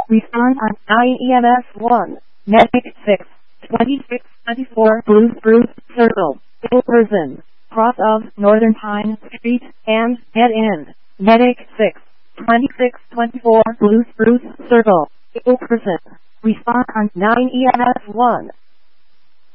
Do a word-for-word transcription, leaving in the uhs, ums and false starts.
Respond on nine E M S one. Medic six. twenty-six twenty-four Blue Spruce Circle. Ill person. Cross of Northern Pine Street and Dead End. Medic six. twenty-six twenty-four Blue Spruce Circle. Ill person. Respond on nine E M S one.